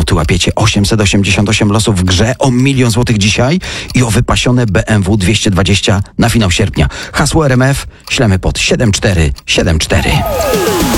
bilety łapiecie. 888 losów w grze o 1 000 000 złotych dzisiaj i o wypasione BMW 220 na finał sierpnia. Hasło RMF ślemy pod 7474.